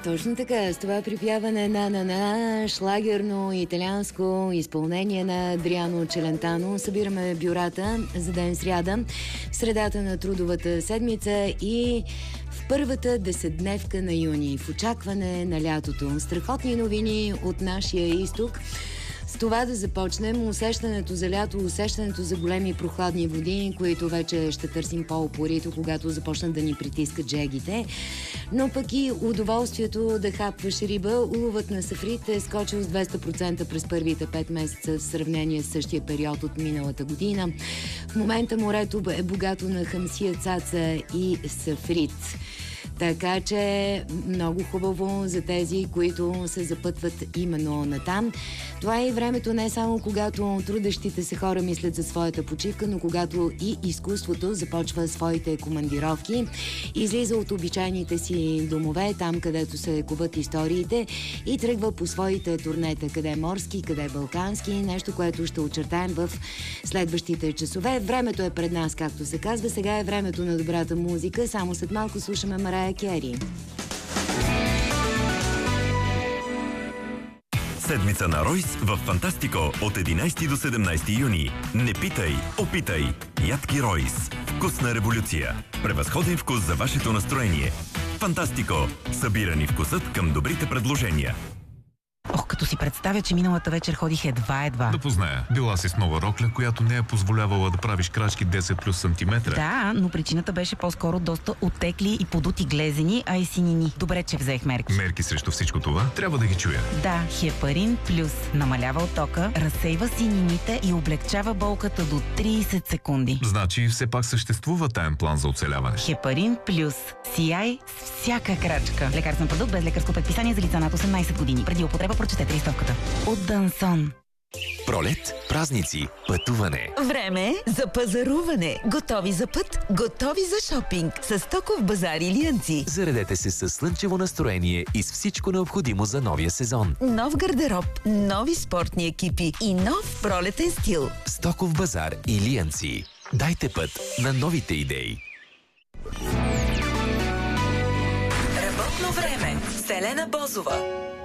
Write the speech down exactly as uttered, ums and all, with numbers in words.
Точно така, с това припяване на на на шлагерно италианско изпълнение на Адриано Челентано събираме бюрата за ден сряда, в средата на трудовата седмица и в първата десетдневка на юни, в очакване на лятото. Страхотни новини от нашия изток. С това да започнем усещането за лято, усещането за големи прохладни води, които вече ще търсим по-упорито, когато започнат да ни притискат жегите. Но пък и удоволствието да хапваш риба. Уловът на сафрит е скочил с двеста процента през първите пет месеца в сравнение с същия период от миналата година. В момента морето е богато на хамсия, цаца и сафрит. Така че много хубаво за тези, които се запътват именно натам. Това е и времето не само когато трудещите се хора мислят за своята почивка, но когато и изкуството започва своите командировки, излиза от обичайните си домове, там където се куват историите и тръгва по своите турнета, къде е морски, къде е балкански, нещо, което ще очертаем в следващите часове. Времето е пред нас, както се казва. Сега е времето на добрата музика. Само след малко слушаме Марая Кери. Седмица на Ройс в Фантастико от единайсети до седемнайсети юни. Не питай, опитай. Ядки Ройс. Вкусна революция. Превъзходен вкус за вашето настроение. Фантастико. Събирани вкусът към добрите предложения. Ох, като си представя, че миналата вечер ходих едва-едва. Да позная. Била си с нова рокля, която не е позволявала да правиш крачки десет плюс сантиметра. Да, но причината беше по-скоро доста оттекли и подути глезени, а и синини. Добре, че взех мерки. Мерки срещу всичко това? Трябва да ги чуя. Да, Хепарин Плюс намалява оттока, разсейва синините и облегчава болката до трийсет секунди. Значи все пак съществува таен план за оцеляване. Хепарин Плюс. Сияй с всяка крачка. Лекарствен продукт без лекарско предписание за лица над осемнайсет години. Преди употреба прочетете листовката. От Дансон. Пролет, празници, пътуване. Време за пазаруване. Готови за път, готови за шопинг. С Стоков базар Илиянци. Заредете се с слънчево настроение и с всичко необходимо за новия сезон. Нов гардероб, нови спортни екипи и нов пролетен стил. Стоков базар Илиянци. Дайте път на новите идеи. Работно време. Селена Бозова.